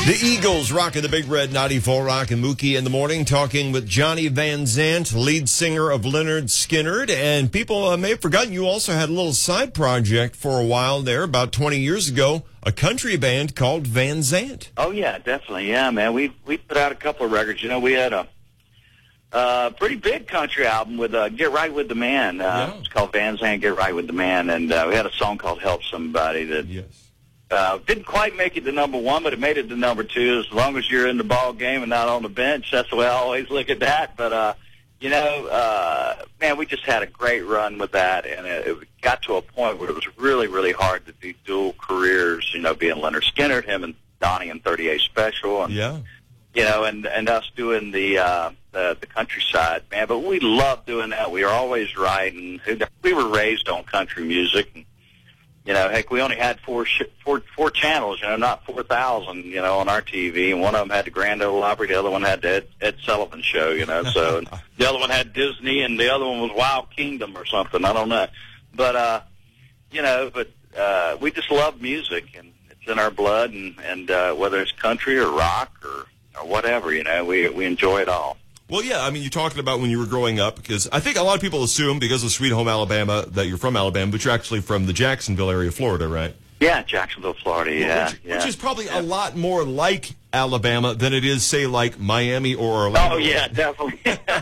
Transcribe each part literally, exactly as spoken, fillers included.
The Eagles rocking the Big Red ninety-four Rock and Mookie in the morning, talking with Johnny Van Zant, lead singer of Lynyrd Skynyrd. And people uh, may have forgotten you also had a little side project for a while there, about twenty years ago, a country band called Van Zant. Oh, yeah, definitely. Yeah, man. We we put out a couple of records. You know, we had a uh, pretty big country album with uh, Get Right With the Man. Uh, Yeah. It's called Van Zant, Get Right With the Man. And uh, we had a song called Help Somebody that Yes. uh, didn't quite make it to number one, but it made it to number two. As long as you're in the ball game and not on the bench, that's the way I always look at that. But, uh, you know, uh, man, we just had a great run with that. And it, it got to a point where it was really, really hard to do dual careers, you know, being Lynyrd Skynyrd, him and Donnie and thirty-eight Special. And, Yeah. you know, and, and us doing the, uh, the the countryside, man. But we loved doing that. We were always writing. We were raised on country music. And, you know, heck, we only had four, sh- four, four channels, you know, not four thousand, you know, on our T V. And one of them had the Grand Ole Opry. The other one had the Ed, Ed Sullivan Show, you know. So and the other one had Disney, and the other one was Wild Kingdom or something. I don't know. But, uh, you know, but uh, we just love music, and it's in our blood. And, and uh, whether it's country or rock or, or whatever, you know, we we enjoy it all. Well, yeah, I mean, you're talking about when you were growing up, because I think a lot of people assume, because of Sweet Home Alabama, that you're from Alabama, but you're actually from the Jacksonville area of Florida, right? Yeah, Jacksonville, Florida, yeah. Which, yeah. which is probably yeah. a lot more like Alabama than it is, say, like Miami or Orlando. Oh, yeah, definitely.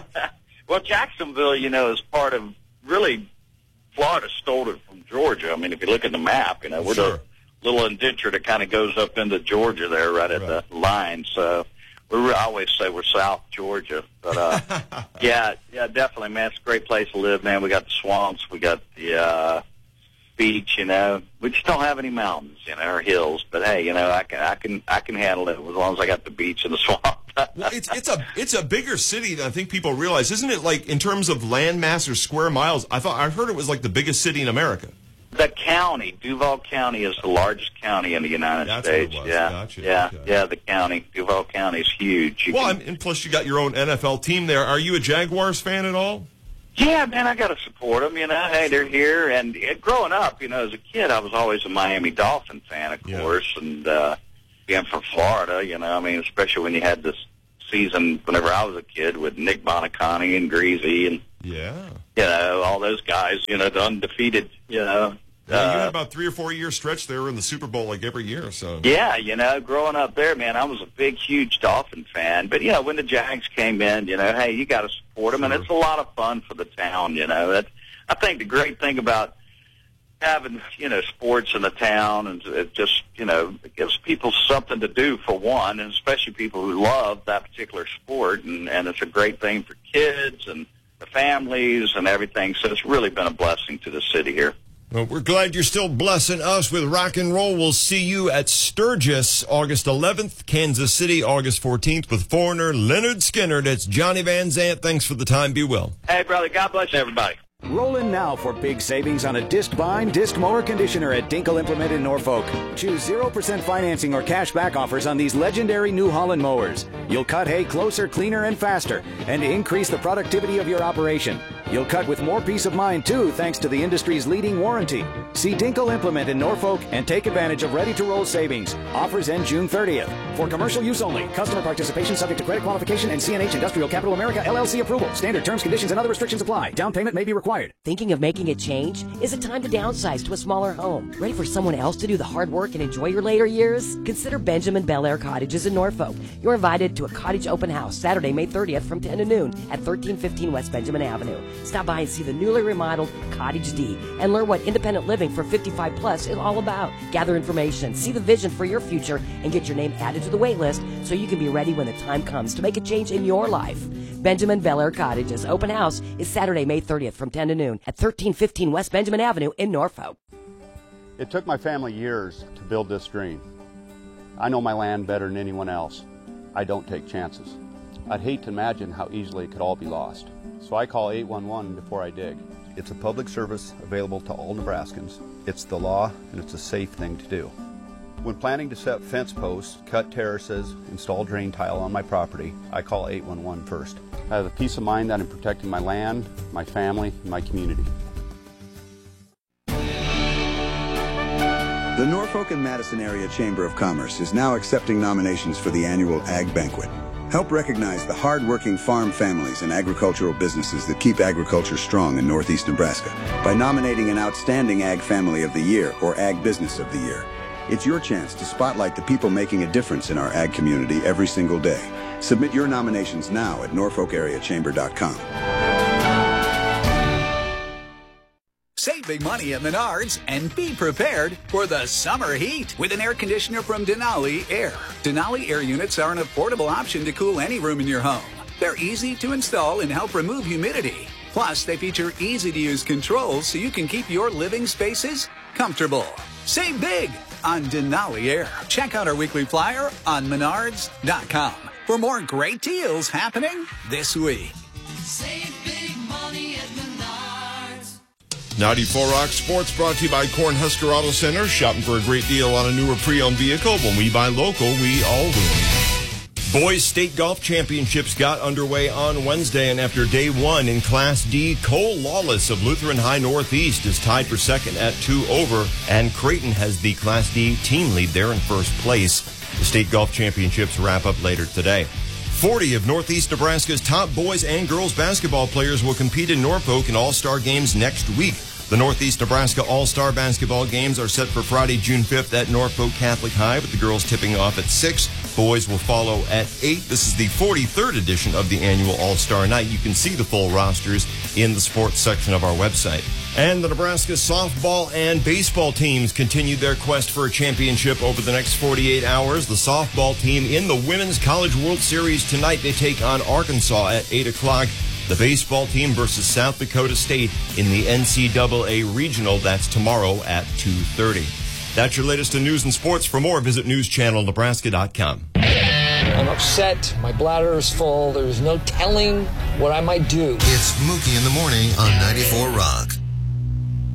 Well, Jacksonville, you know, is part of, really, Florida stole it from Georgia. I mean, if you look at the map, you know, we're Sure. the little indenture that kind of goes up into Georgia there, right at Right. the line. So we I always say we're South Georgia. But, uh, yeah, yeah, definitely, man. It's a great place to live, man. We got the swamps. We got the uh, beach, you know. We just don't have any mountains, you know, or hills. But, hey, you know, I can I can, I can handle it as long as I got the beach and the swamp. Well, it's it's a it's a bigger city than I think people realize, isn't it? Like in terms of land mass or square miles, I thought I heard it was like the biggest city in America. The county, Duval County, is the largest county in the United That's what it States. was. Yeah, Gotcha. yeah, Okay. yeah. The county, Duval County, is huge. You Well, can- I'm, and plus you got your own N F L team there. Are you a Jaguars fan at all? yeah, man, I got to support them. You know, hey, they're here. And uh, growing up, you know, as a kid, I was always a Miami Dolphin fan, of Yeah. course. And uh, being from Florida, you know, I mean, especially when you had this season whenever I was a kid with Nick Bonacani and Greasy and Yeah. you know all those guys. You know, the undefeated. You know. Yeah, you uh, had about three or four year stretch there in the Super Bowl like every year. So Yeah, you know, growing up there, man, I was a big, huge Dolphin fan. But, you know, when the Jags came in, you know, hey, you got to support them. And Sure. it's a lot of fun for the town, you know. That's, I think the great thing about having, you know, sports in the town and it just, you know, it gives people something to do, for one, and especially people who love that particular sport. And, and it's a great thing for kids and the families and everything. So it's really been a blessing to the city here. well, we're glad you're still blessing us with rock and roll. We'll see you at Sturgis August eleventh, Kansas City August fourteenth with foreigner Lynyrd Skynyrd. It's Johnny Van Zant. Thanks for the time. Be well. Hey, brother, God bless everybody. Roll in now for big savings on a disc bind, disc mower conditioner at Dinkle Implement in Norfolk. Choose zero percent financing or cash back offers on these legendary New Holland mowers. You'll cut hay closer, cleaner, and faster, and increase the productivity of your operation. You'll cut with more peace of mind, too, thanks to the industry's leading warranty. See Dinkle Implement in Norfolk and take advantage of ready-to-roll savings. Offers end June thirtieth. For commercial use only. Customer participation subject to credit qualification and C N H Industrial Capital America L L C approval. Standard terms, conditions, and other restrictions apply. Down payment may be required. Thinking of making a change? Is it time to downsize to a smaller home? Ready for someone else to do the hard work and enjoy your later years? Consider Benjamin Bel Air Cottages in Norfolk. You're invited to a cottage open house Saturday, May thirtieth from ten to noon at thirteen fifteen West Benjamin Avenue. Stop by and see the newly remodeled Cottage D and learn what independent living for fifty-five plus is all about. Gather information, see the vision for your future, and get your name added to the wait list so you can be ready when the time comes to make a change in your life. Benjamin Bel Air Cottages open house is Saturday, May thirtieth from ten to noon at thirteen fifteen West Benjamin Avenue in Norfolk. It took my family years to build this dream. I know my land better than anyone else. I don't take chances. I'd hate to imagine how easily it could all be lost. So I call eight one one before I dig. It's a public service available to all Nebraskans. It's the law, and it's a safe thing to do. When planning to set fence posts, cut terraces, install drain tile on my property, I call eight one one first. I have the peace of mind that I'm protecting my land, my family, and my community. The Norfolk and Madison Area Chamber of Commerce is now accepting nominations for the annual Ag Banquet. Help recognize the hard-working farm families and agricultural businesses that keep agriculture strong in Northeast Nebraska by nominating an outstanding Ag Family of the Year or Ag Business of the Year. It's your chance to spotlight the people making a difference in our ag community every single day. Submit your nominations now at norfolk area chamber dot com. Save big money at Menards and be prepared for the summer heat with an air conditioner from Denali Air. Denali Air units are an affordable option to cool any room in your home. They're easy to install and help remove humidity. Plus, they feature easy-to-use controls so you can keep your living spaces comfortable. Save big on Denali Air. Check out our weekly flyer on menards dot com for more great deals happening this week. Save big money at Menards. ninety-four Rock Sports brought to you by Cornhusker Auto Center. Shopping for a great deal on a newer pre-owned vehicle. When we buy local, we all win. Boys State Golf Championships got underway on Wednesday, and after day one in Class D, Cole Lawless of Lutheran High Northeast is tied for second at two over, and Creighton has the Class D team lead there in first place. The State Golf Championships wrap up later today. forty of Northeast Nebraska's top boys and girls basketball players will compete in Norfolk in All-Star Games next week. The Northeast Nebraska All-Star Basketball Games are set for Friday, June fifth at Norfolk Catholic High, with the girls tipping off at six. Boys will follow at eight. This is the forty-third edition of the annual All-Star Night. You can see the full rosters in the sports section of our website. And the Nebraska softball and baseball teams continued their quest for a championship over the next forty-eight hours. The softball team in the Women's College World Series tonight. They take on Arkansas at eight o'clock. The baseball team versus South Dakota State in the N C double A Regional. That's tomorrow at two thirty. That's your latest in news and sports. For more, visit news channel nebraska dot com. I'm upset. My bladder is full. There's no telling what I might do. It's Mookie in the Morning on ninety-four Rock.